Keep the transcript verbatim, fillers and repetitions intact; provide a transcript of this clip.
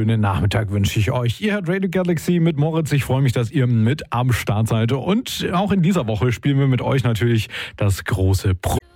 schönen Nachmittag wünsche ich euch. Ihr hört Radio Galaxy mit Moritz. Ich freue mich, dass ihr mit am Start seid. Und auch in dieser Woche spielen wir mit euch natürlich das große Pro